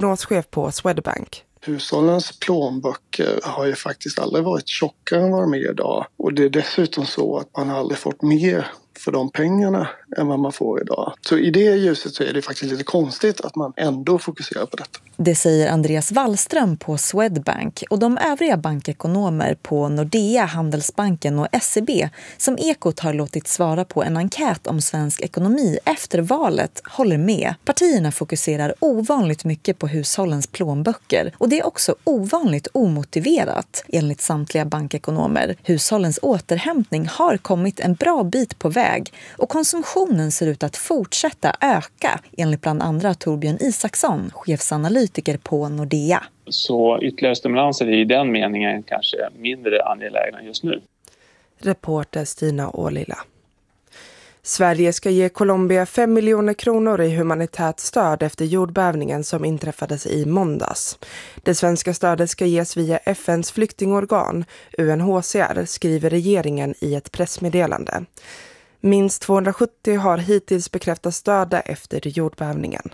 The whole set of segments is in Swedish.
prognoschef på Swedbank. Hushållens plånböcker har ju faktiskt aldrig varit tjockare än vad de är idag. Och det är dessutom så att man har aldrig fått mer för de pengarna än vad man får idag. Så i det ljuset så är det faktiskt lite konstigt att man ändå fokuserar på detta. Det säger Andreas Wallström på Swedbank och de övriga bankekonomer på Nordea, Handelsbanken och SEB som Ekot har låtit svara på en enkät om svensk ekonomi efter valet håller med. Partierna fokuserar ovanligt mycket på hushållens plånböcker och det är också ovanligt omotiverat enligt samtliga bankekonomer. Hushållens återhämtning har kommit en bra bit på väg och konsumtionen ser ut att fortsätta öka enligt bland andra Torbjörn Isaksson, chefsanalytiker på Nordea. Så ytterligare stimulanser är i den meningen kanske mindre angelägna just nu. Reporter Stina Ålila. Sverige ska ge Colombia 5 miljoner kronor i humanitärt stöd efter jordbävningen som inträffades i måndags. Det svenska stödet ska ges via FNs flyktingorgan, UNHCR, skriver regeringen i ett pressmeddelande. Minst 270 har hittills bekräftat stöd efter jordbävningen.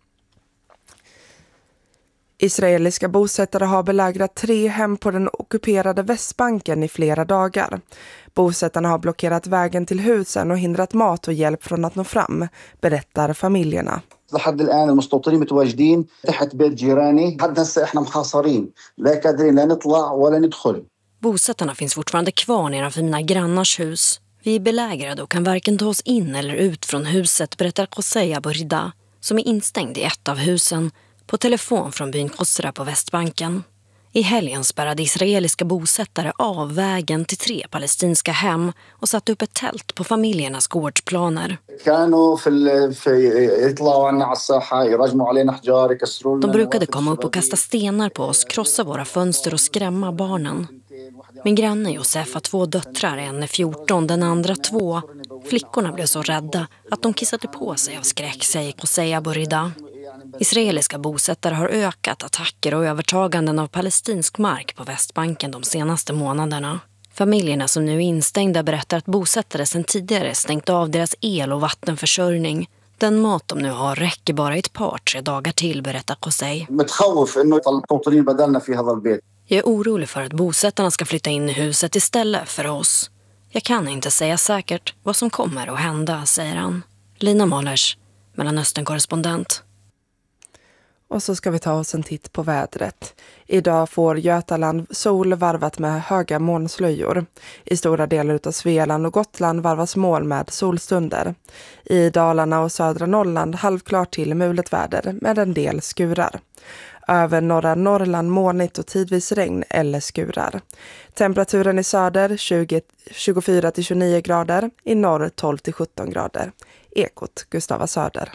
Israeliska bosättare har belägrat 3 hem på den ockuperade Västbanken i flera dagar. Bosättarna har blockerat vägen till husen och hindrat mat och hjälp från att nå fram, berättar familjerna. لحد الآن المستوطنين متواجدين تحت بيت جيراني حد هسه احنا محاصرين لا قادرين لا نطلع ولا ندخل. Bosättarna finns fortfarande kvar nedanför mina grannars hus. Vi är belägrade och kan varken ta oss in eller ut från huset, berättar Qosay Aburida, som är instängd i ett av husen, på telefon från byn Qusra på Västbanken. I helgen spärrade israeliska bosättare av vägen till 3 palestinska hem och satte upp ett tält på familjernas gårdsplaner. De brukade komma upp och kasta stenar på oss, krossa våra fönster och skrämma barnen. Min granne Josef har 2 döttrar, en är 14, den andra 2. Flickorna blev så rädda att de kissade på sig av skräck, säger Qosay Aburida. Israeliska bosättare har ökat attacker och övertaganden av palestinsk mark på Västbanken de senaste månaderna. Familjerna som nu är instängda berättar att bosättare sedan tidigare stängt av deras el- och vattenförsörjning. Den mat de nu har räcker bara i ett par 3 dagar till, berättar Qosay. Jag är orolig för att bosättarna ska flytta in i huset istället för oss. Jag kan inte säga säkert vad som kommer att hända, säger han. Lina Målers, Mellanöstern-korrespondent. Och så ska vi ta oss en titt på vädret. Idag får Götaland sol varvat med höga molnslöjor. I stora delar av Svealand och Gotland varvas moln med solstunder. I Dalarna och södra Norrland halvklart till mulet väder med en del skurar. Över norra Norrland molnigt och tidvis regn eller skurar. Temperaturen i söder 24-29 grader, i norr 12-17 grader. Ekot, Gustava Söder.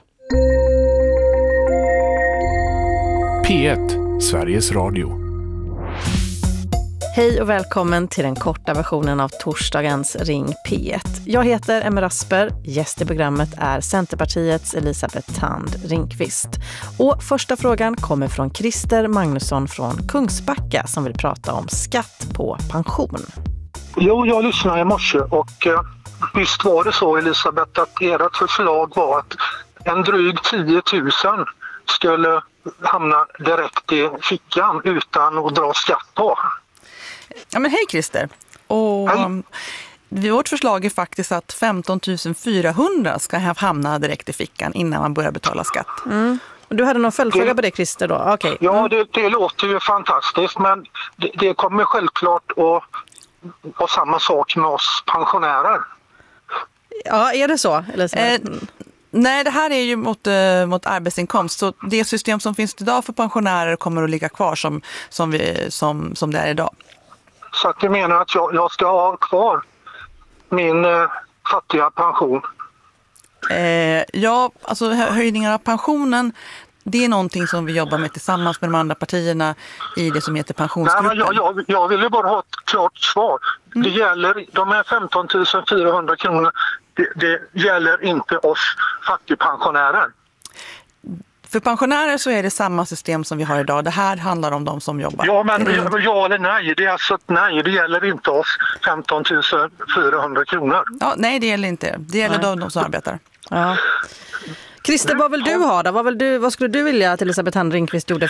P1, Sveriges Radio. Hej och välkommen till den korta versionen av torsdagens Ring P1. Jag heter Emma Rasper, gäst i programmet är Centerpartiets Elisabeth Thand Ringqvist. Och första frågan kommer från Christer Magnusson från Kungsbacka som vill prata om skatt på pension. Jo, jag lyssnade i morse och visst var det så, Elisabeth, att ert förslag var att en dryg 10 000 skulle hamna direkt i fickan utan att dra skatt på. Ja, men hej Christer. Och vårt förslag är faktiskt att 15 400 ska hamna direkt i fickan innan man börjar betala skatt. Mm. Och du hade någon följdfråga på det, Christer då? Okay. Ja, det låter ju fantastiskt, men det kommer självklart att vara samma sak med oss pensionärer. Ja, är det så? Eller nej, det här är ju mot arbetsinkomst. Så det system som finns idag för pensionärer kommer att ligga kvar som det är idag. Så att du menar att jag ska ha kvar min fattiga pension? Ja, alltså höjningar av pensionen, det är någonting som vi jobbar med tillsammans med de andra partierna i det som heter pensionsgruppen. Nej, men jag vill ju bara ha ett klart svar. Det gäller de här 15 400 kronorna. Det gäller inte oss fattigpensionärer. För pensionärer så är det samma system som vi har idag. Det här handlar om de som jobbar. Ja, men ja eller nej. Det är alltså ett nej. Det gäller inte oss 15 400 kronor. Ja, nej, det gäller inte. Det gäller de som arbetar. Ja. Christer, vad vill du ha då? Vad skulle du vilja att Elisabeth Thand Ringqvist gjorde